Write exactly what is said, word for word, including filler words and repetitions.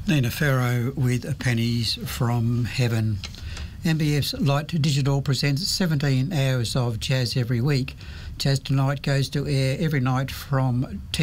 Nina Farrow with Pennies from Heaven. M B F's Light Digital presents seventeen hours of jazz every week. Jazz Tonight goes to air every night from ten